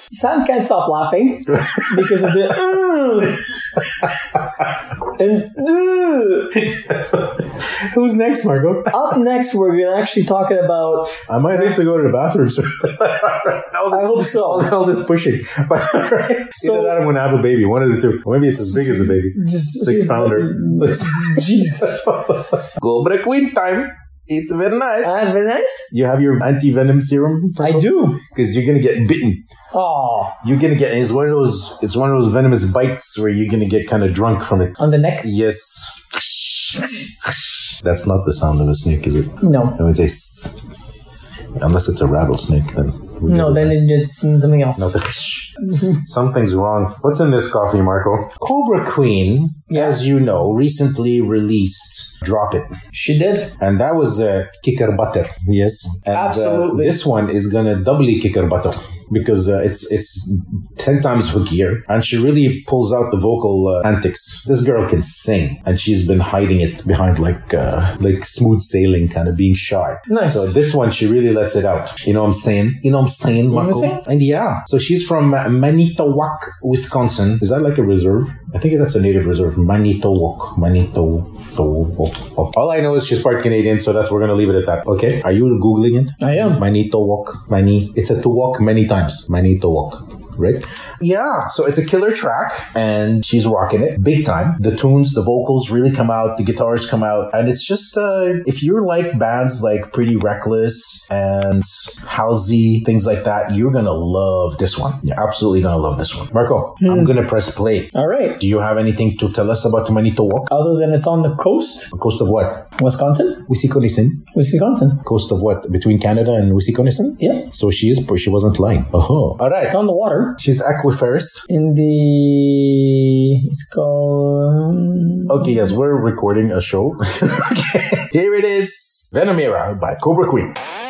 Sam can't stop laughing because of the and Who's next, Marco? Up next, we're going to actually talking about... I might have to go to the bathroom soon. I hope so. All this pushing. But right. So, either that I'm going to have a baby. One of the two. Or maybe it's as big as a baby. 6-pounder. Jeez. Cobra Queen time. It's very nice. Very nice. You have your anti-venom serum? I do. Because you're going to get bitten. Oh. You're going to get... It's one of those venomous bites where you're going to get kind of drunk from it. On the neck? Yes. That's not the sound of a snake, is it? No. It would say... Unless it's a rattlesnake, then... No, then it's something else. No, something's wrong. What's in this coffee, Marco? Cobra Queen, as you know, recently released Drop It. She did. And that was kicker butter. Yes. And, absolutely. This one is going to doubly kicker butter. Because it's 10 times hookier, and she really pulls out the vocal antics. This girl can sing, and she's been hiding it behind like smooth sailing, kind of being shy. Nice. So this one, she really lets it out. You know what I'm saying? You know what I'm saying, Marco? And yeah. So she's from Manitowoc, Wisconsin. Is that like a reserve? I think that's a native reserve. Manitowoc. All I know is she's part Canadian, so we're going to leave it at that. Okay? Are you Googling it? I am. Manitowoc. It's a to walk many times. Manitowoc. Right? Yeah, so it's a killer track, and she's rocking it big time. The tunes, the vocals really come out, the guitars come out, and it's just, if you're like bands like Pretty Reckless and Halsey, things like that, you're gonna love this one. You're absolutely gonna love this one. Marco, I'm gonna press play. All right. Do you have anything to tell us about Manitowoc? Other than it's on the coast? Coast of what? Wisconsin? Wisconsin. Coast of what? Between Canada and Wisconsin? Yeah. So she wasn't lying. Oh, all right. It's on the water. She's aquiferous. It's called... Okay, yes, we're recording a show. Okay. Here it is. Venomera by Cobra Queen.